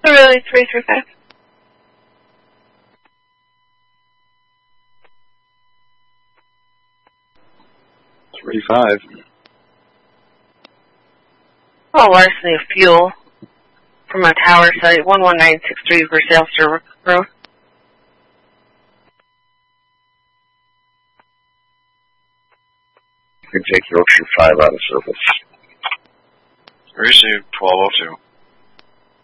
Really, 335. Oh, larceny of fuel from a tower site, 11963 Versailles Road. You can take Yorkshire 5 out of service. Received 1202.